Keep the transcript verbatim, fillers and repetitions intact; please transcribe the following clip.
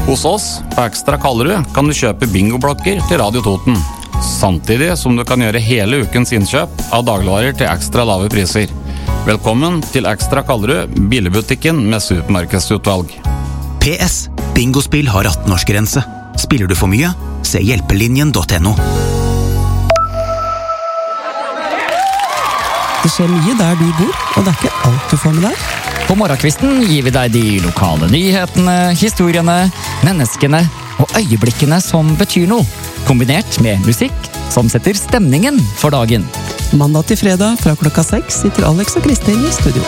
Hos oss på Ekstra Kallerud kan du kjøpe bingoblokker til Radio Toten, samtidig som du kan gjøre hele ukens innkjøp av dagligvarer til ekstra lave priser. Velkommen til Ekstra Kallerud, billigbutikken med supermarkedsutvalg. P S. Bingospill har atten-årsgrense. Spiller du for mye? Se hjelpelinjen punktum no. Det skjer mye der du bor, og det er ikke alt du får med der. På morgenkvisten gir vi deg de lokale nyhetene, historiene, menneskene og øyeblikkene som betyr noe, kombinert med musikk som setter stemningen for dagen. Mandag til fredag fra klokka seks sitter Alex og Kristin i studio.